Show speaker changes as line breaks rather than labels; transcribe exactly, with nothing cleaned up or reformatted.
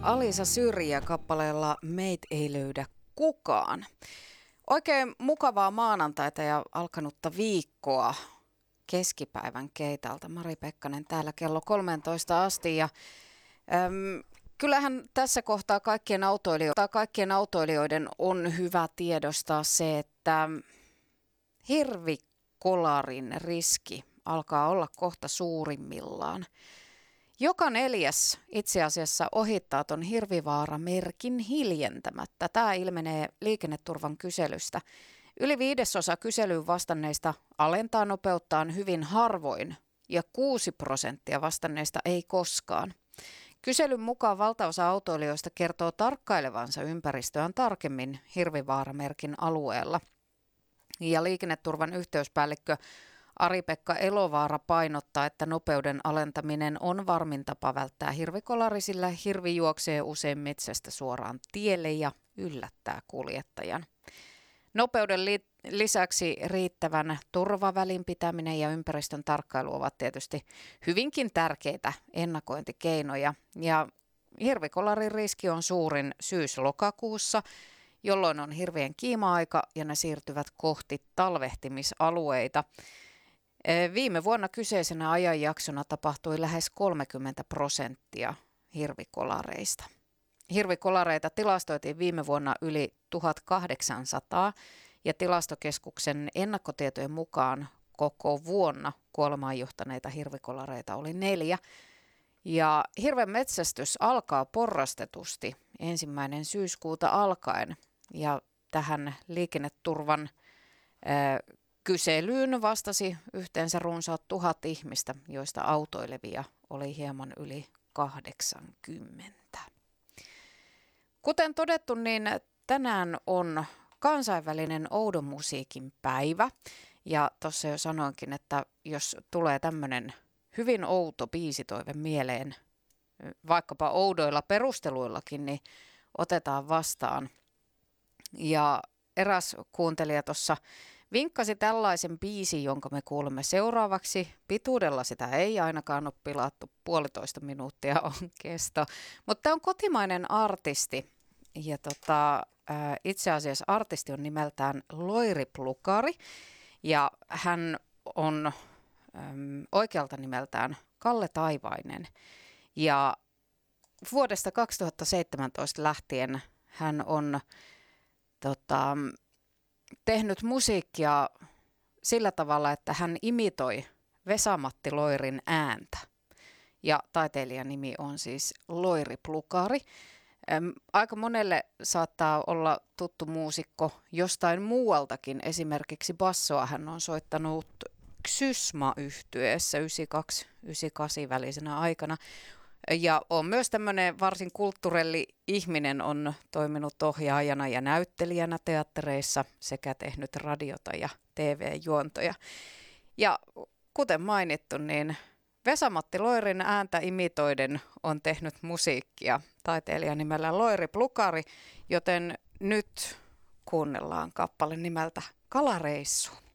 Alisa Syrjä kappaleella Meit ei löydä kukaan. Oikein mukavaa maanantaita ja alkanutta viikkoa keskipäivän keitalta. Mari Pekkanen täällä kello kolmetoista asti. Ja, äm, kyllähän tässä kohtaa kaikkien, autoilio- kaikkien autoilijoiden on hyvä tiedostaa se, että hirvikolarin riski alkaa olla kohta suurimmillaan. Joka neljäs itse asiassa ohittaa ton hirvivaaramerkin hiljentämättä. Tämä ilmenee liikenneturvan kyselystä. Yli viidesosa kyselyyn vastanneista alentaa nopeuttaan hyvin harvoin ja kuusi prosenttia vastanneista ei koskaan. Kyselyn mukaan valtaosa autoilijoista kertoo tarkkailevansa ympäristöään tarkemmin hirvivaaramerkin alueella. Ja liikenneturvan yhteyspäällikkö Ari-Pekka Elovaara painottaa, että nopeuden alentaminen on varmin tapa välttää hirvikolari, sillä hirvi juoksee usein metsästä suoraan tielle ja yllättää kuljettajan. Nopeuden li- lisäksi riittävän turvavälin pitäminen ja ympäristön tarkkailu ovat tietysti hyvinkin tärkeitä ennakointikeinoja. Ja hirvikolarin riski on suurin syys-lokakuussa, jolloin on hirvien kiima-aika ja ne siirtyvät kohti talvehtimisalueita. Viime vuonna kyseisenä ajanjaksona tapahtui lähes kolmekymmentä prosenttia hirvikolareista. Hirvikolareita tilastoitiin viime vuonna yli tuhatkahdeksansataa ja tilastokeskuksen ennakkotietojen mukaan koko vuonna kuolemaan johtaneita hirvikolareita oli neljä. Ja hirven metsästys alkaa porrastetusti ensimmäinen syyskuuta alkaen ja tähän liikenneturvan ää, kyselyyn vastasi yhteensä runsaat tuhat ihmistä, joista autoilevia oli hieman yli kahdeksankymmentä. Kuten todettu, niin tänään on kansainvälinen oudon musiikin päivä. Ja tuossa jo sanoinkin, että jos tulee tämmöinen hyvin outo biisitoive mieleen, vaikkapa oudoilla perusteluillakin, niin otetaan vastaan. Ja eräs kuuntelija tuossa vinkkasi tällaisen biisin, jonka me kuulemme seuraavaksi. Pituudella sitä ei ainakaan ole pilattu, puolitoista minuuttia on kesto. Mutta tämä on kotimainen artisti ja tota, itse asiassa artisti on nimeltään Loiri Plukari ja hän on äm, oikealta nimeltään Kalle Taivainen. Ja vuodesta kaksituhattaseitsemäntoista lähtien hän on tota, tehnyt musiikkia sillä tavalla, että hän imitoi Vesa-Matti Loirin ääntä. Ja taiteilijan nimi on siis Loiri Plukari. Äm, aika monelle saattaa olla tuttu muusikko jostain muualtakin. Esimerkiksi bassoa hän on soittanut Xysma-yhtyeessä yhdeksänkymmentäkaksi yhdeksänkymmentäkahdeksan välisenä aikana. Ja on myös tämmöinen varsin kulttuurelli ihminen, on toiminut ohjaajana ja näyttelijänä teattereissa sekä tehnyt radiota ja T V-juontoja. Ja kuten mainittu, niin Vesa-Matti Loirin ääntä imitoiden on tehnyt musiikkia taiteilijan nimellä Loiri Plukari, joten nyt kuunnellaan kappale nimeltä Kalareissu.